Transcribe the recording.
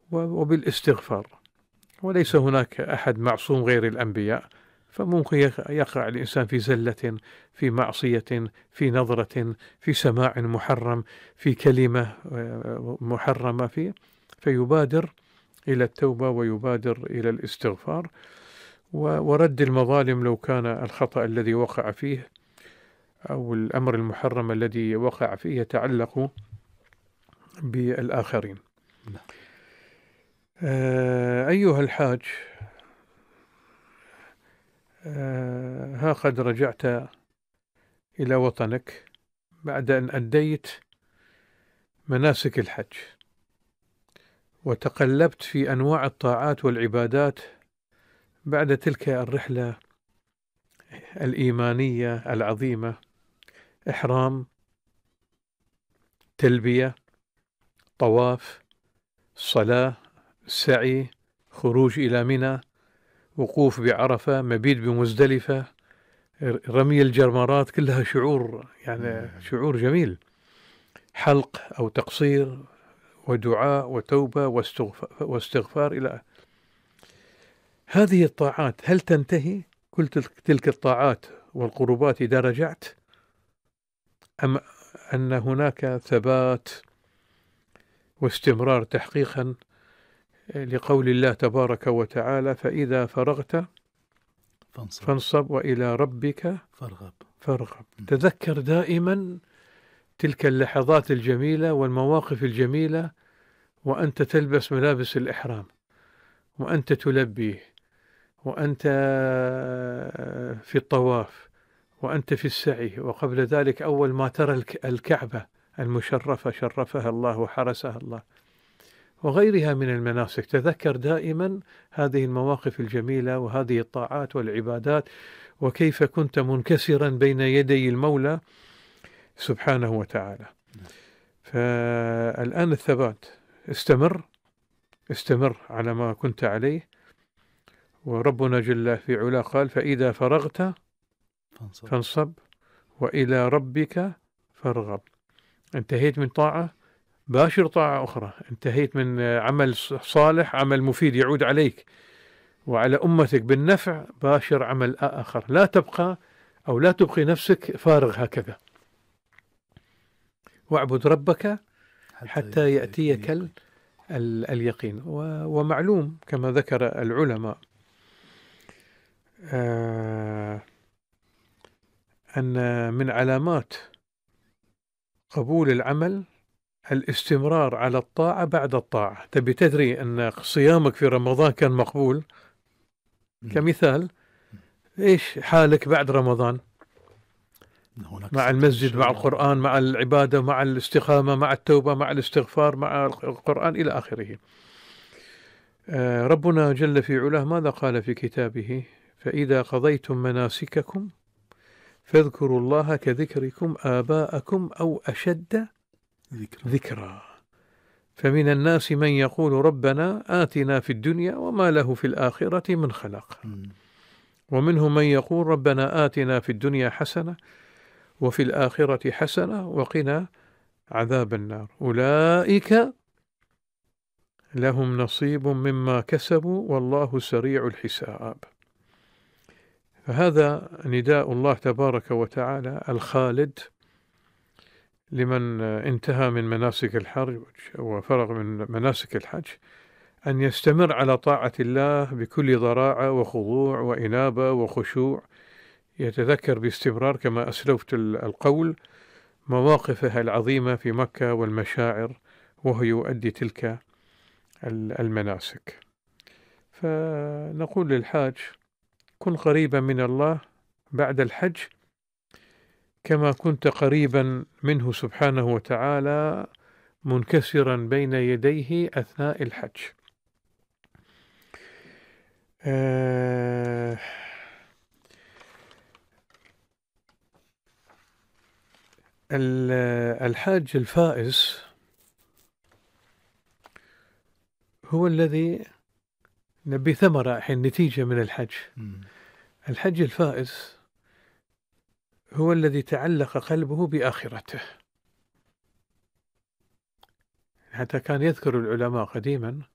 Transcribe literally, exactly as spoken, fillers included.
وبالاستغفار، وليس هناك أحد معصوم غير الأنبياء، فممكن يقع الإنسان في زلة، في معصية، في نظرة، في سماع محرم، في كلمة محرمة، في فيبادر إلى التوبة ويبادر إلى الاستغفار ورد المظالم لو كان الخطأ الذي وقع فيه أو الأمر المحرم الذي وقع فيه يتعلق بالآخرين. آه أيها الحاج، آه ها قد رجعت إلى وطنك بعد أن أديت مناسك الحج وتقلبت في أنواع الطاعات والعبادات بعد تلك الرحلة الإيمانية العظيمة: إحرام، تلبية، طواف، صلاة، سعي، خروج إلى منى، وقوف بعرفة، مبيت بمزدلفة، رمي الجمرات، كلها شعور يعني شعور جميل، حلق أو تقصير ودعاء وتوبة واستغفار إلى هذه الطاعات. هل تنتهي كل تلك الطاعات والقربات إذا رجعت، أم أن هناك ثبات واستمرار تحقيقا لقول الله تبارك وتعالى: فإذا فرغت فانصب, فانصب وإلى ربك فارغب, فارغب. تذكر دائما تلك اللحظات الجميلة والمواقف الجميلة وأنت تلبس ملابس الإحرام، وأنت تلبي، وأنت في الطواف، وأنت في السعي، وقبل ذلك أول ما ترى الكعبة المشرفة شرفها الله وحرسها الله، وغيرها من المناسك. تذكر دائما هذه المواقف الجميلة وهذه الطاعات والعبادات، وكيف كنت منكسرا بين يدي المولى سبحانه وتعالى. فالآن الثبات، استمر استمر على ما كنت عليه، وربنا جل في علا قال: فإذا فرغت فانصب وإلى ربك فارغب. انتهيت من طاعة، باشر طاعة أخرى. انتهيت من عمل صالح، عمل مفيد يعود عليك وعلى أمتك بالنفع، باشر عمل آخر. لا تبقى أو لا تبقي نفسك فارغ هكذا. واعبد ربك حتى يأتيك ال ال اليقين. ومعلوم كما ذكر العلماء آه أن من علامات قبول العمل الاستمرار على الطاعة بعد الطاعة. تبي تدري أن صيامك في رمضان كان مقبول كمثال، إيش حالك بعد رمضان؟ مع المسجد، مع القرآن، مع العبادة، مع الاستقامة، مع التوبة، مع الاستغفار، مع القرآن إلى آخره. آه ربنا جل في علاه ماذا قال في كتابه؟ فإذا قضيتم مناسككم فاذكروا الله كذكركم آباءكم أو أشد ذكرى. ذكرى. فمن الناس من يقول ربنا آتنا في الدنيا وما له في الآخرة من خلاق. ومنهم من يقول ربنا آتنا في الدنيا حسنة وفي الآخرة حسنة وقنا عذاب النار. أولئك لهم نصيب مما كسبوا والله سريع الحساب. فهذا نداء الله تبارك وتعالى الخالد لمن انتهى من مناسك الحج وفرغ من مناسك الحج، أن يستمر على طاعة الله بكل ضراعة وخضوع وإنابة وخشوع، يتذكر باستمرار كما أسلفت القول مواقفها العظيمة في مكة والمشاعر وهو يؤدي تلك المناسك. فنقول للحاج: كن قريبا من الله بعد الحج كما كنت قريبا منه سبحانه وتعالى منكسرا بين يديه أثناء الحج. آه الحاج الفائز هو الذي نبي ثمرة حين نتيجة من الحج. الحج الفائز هو الذي تعلق قلبه بآخرته. حتى كان يذكر العلماء قديما